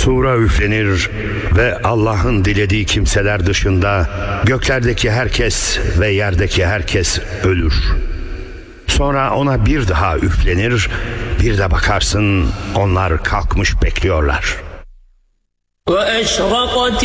Sura üflenir ve Allah'ın dilediği kimseler dışında göklerdeki herkes ve yerdeki herkes ölür. Sonra ona bir daha üflenir, bir de bakarsın onlar kalkmış bekliyorlar. وأشرقت